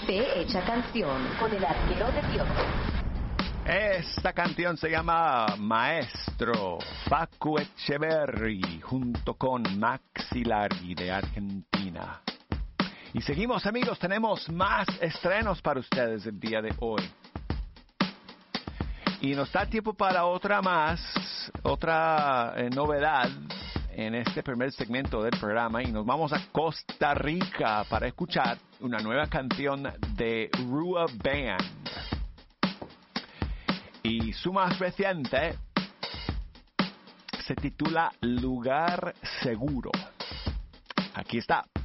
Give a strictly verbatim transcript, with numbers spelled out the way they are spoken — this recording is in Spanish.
Fe Hecha Canción con el arquero de Dios. Esta canción se llama Maestro, Facu Echeverri, junto con Maxi Largi de Argentina. Y seguimos, amigos, tenemos más estrenos para ustedes el día de hoy. Y nos da tiempo para otra más, otra eh, novedad en este primer segmento del programa. Y nos vamos a Costa Rica para escuchar una nueva canción de Rua Band. Y su más reciente se titula Lugar Seguro. Aquí está.